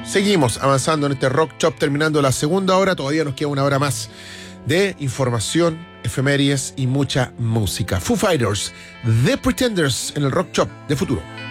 Seguimos avanzando en este Rock Shop, terminando la segunda hora. Todavía nos queda una hora más de información, efemérides y mucha música. Foo Fighters, The Pretenders en el Rock Shop de Futuro.